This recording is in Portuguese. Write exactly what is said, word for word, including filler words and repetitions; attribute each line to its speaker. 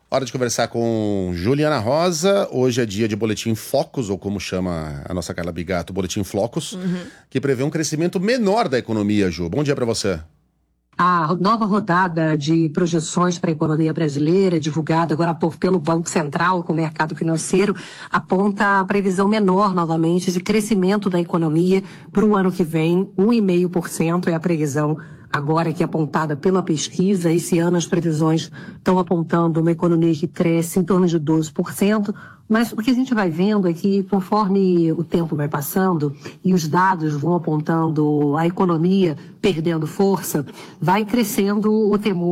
Speaker 1: Hora de conversar com Juliana Rosa. Hoje é dia de Boletim Focus, ou como chama a nossa Carla Bigato, Boletim Flocos, uhum. que prevê um crescimento menor da economia, Ju. Bom dia para você.
Speaker 2: A nova rodada de projeções para a economia brasileira, divulgada agora há pouco pelo Banco Central com o mercado financeiro, aponta a previsão menor novamente de crescimento da economia para o ano que vem. um vírgula cinco por cento é a previsão agora que é apontada pela pesquisa. Esse ano as previsões estão apontando uma economia que cresce em torno de doze por cento, mas o que a gente vai vendo é que conforme o tempo vai passando e os dados vão apontando a economia perdendo força, vai crescendo o temor